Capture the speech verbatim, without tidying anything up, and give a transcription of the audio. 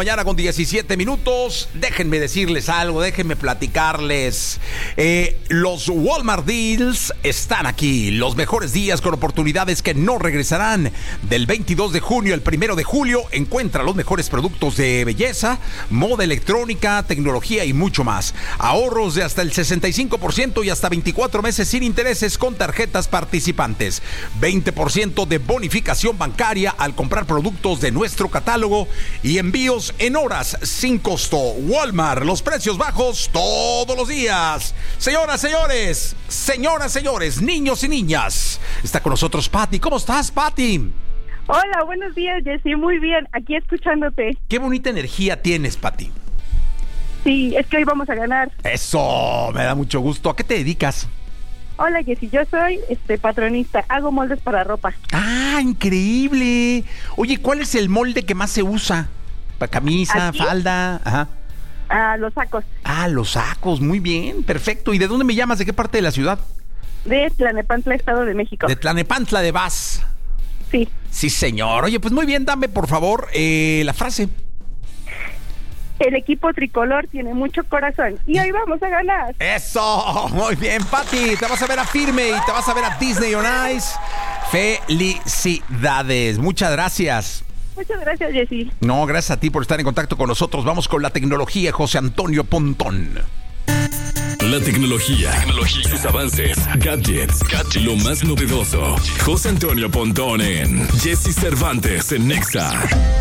Mañana con diecisiete minutos, déjenme decirles algo, déjenme platicarles. Eh, los Walmart Deals están aquí, los mejores días con oportunidades que no regresarán. Del veintidós de junio al primero de julio, encuentra los mejores productos de belleza, moda electrónica, tecnología y mucho más. Ahorros de hasta el sesenta y cinco por ciento y hasta veinticuatro meses sin intereses con tarjetas participantes. veinte por ciento de bonificación bancaria al comprar productos de nuestro catálogo y envíos en horas sin costo. Walmart, los precios bajos todos los días. Señoras, señores, señoras, señores, niños y niñas, está con nosotros Pati. ¿Cómo estás, Pati? Hola, buenos días, Jessy. Muy bien, aquí escuchándote. Qué bonita energía tienes, Pati. Sí, es que hoy vamos a ganar. Eso, me da mucho gusto. ¿A qué te dedicas? Hola, Jessy, yo soy este patronista, hago moldes para ropa. Ah, increíble. Oye, ¿cuál es el molde que más se usa? ¿Para camisa, ¿Aquí? falda? Ajá. Ah, los sacos. Ah, los sacos, muy bien, perfecto. ¿Y de dónde me llamas? ¿De qué parte de la ciudad? De Tlanepantla, Estado de México. De Tlanepantla de Vaz. Sí. Sí, señor. Oye, pues muy bien, dame por favor eh, la frase. El equipo tricolor tiene mucho corazón y hoy vamos a ganar. ¡Eso! Muy bien, Pati. Te vas a ver a Firme y te vas a ver a Disney on Ice. Felicidades. Muchas gracias. Muchas gracias, Jessy. No, gracias a ti por estar en contacto con nosotros. Vamos con la tecnología, José Antonio Pontón. La tecnología, tecnología, sus avances, gadgets, gadgets, lo más novedoso. José Antonio Pontón en Jessy Cervantes en Nexa.